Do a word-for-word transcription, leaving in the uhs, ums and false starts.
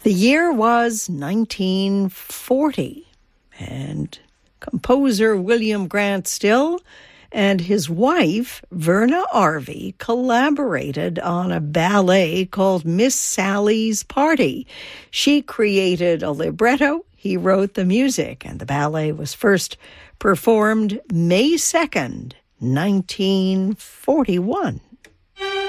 The year was nineteen forty, and composer William Grant Still and his wife, Verna Arvey, collaborated on a ballet called Miss Sally's Party. She created a libretto, he wrote the music, and the ballet was first performed May second, nineteen forty-one.